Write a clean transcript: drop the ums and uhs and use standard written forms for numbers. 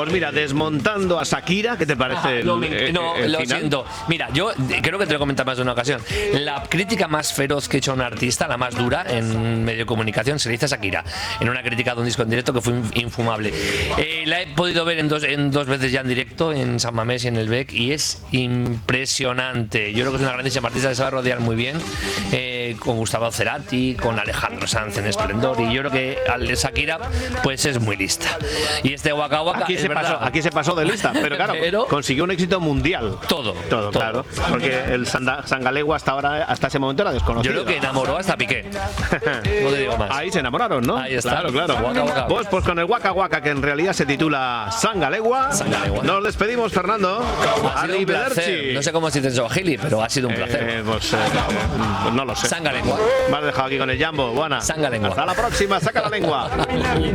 Pues mira, desmontando a Shakira, ¿qué te parece? Lo final? siento. Mira, yo creo que te lo he comentado más de una ocasión. La crítica más feroz que he hecho a un artista, la más dura en medio de comunicación, se le hizo a Shakira, en una crítica de un disco en directo que fue infumable. La he podido ver en dos veces ya en directo, en San Mamés y en el Bec, y es impresionante. Yo creo que es una grandísima artista que se va a rodear muy bien, con Gustavo Cerati, con Alejandro Sanz en Esplendor, y yo creo que al de Shakira pues es muy lista. Y este Waka Waka aquí se pasó de lista, pero claro, consiguió un éxito mundial. Todo, claro, porque el Sangalegua hasta ese momento era desconocido. Yo creo que enamoró hasta Piqué. No te digo más. Ahí se enamoraron, ¿no? Ahí está. Claro. Waka Waka. Pues con el Waka Waka, que en realidad se titula Sangalegua, nos despedimos, Fernando. Ha sido un placer. No sé cómo se dice en Swahili, pero ha sido un placer. Pues no lo sé. Sangalengua. Me has dejado aquí con el Jambo. Buena. Sangalengua. Hasta la próxima. Saca la lengua.